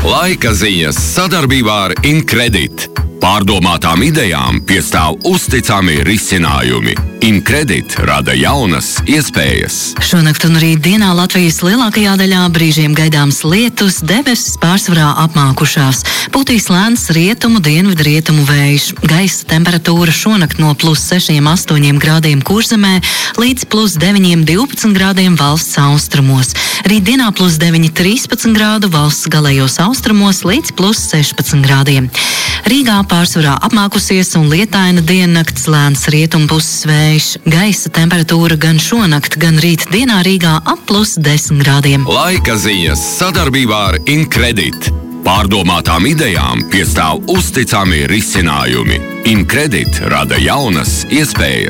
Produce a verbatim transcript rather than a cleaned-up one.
Laika ziņas sadarbībā ar Incredit. Pārdomātām idejām piestāv uzticami risinājumi. Incredit rada jaunas iespējas. Šonakt un rīt dienā Latvijas lielākajā daļā brīžiem gaidāms lietus, debesis pārsvarā apmākušās. Pūtīs lēns rietumu, dienvidu rietumu vējš. Gaisa temperatūra šonakt no plus sešiem astoņiem grādiem Kurzemē līdz plus deviņiem divpadsmit grādiem valsts austrumos. Rīt dienā plus deviņi trīspadsmit grādu valsts galējos austrumos līdz plus sešpadsmit grādiem. Rīgā pārsvarā apmākusies un lietaina diennakts, lēns rietumpuses vējš. Gaisa temperatūra gan šonakt, gan rīt dienā Rīgā ap plus desmit grādiem. Laika ziņas sadarbībā ar Incredit. Pārdomātām idejām piestāv uzticami risinājumi. Incredit rada jaunas iespējas.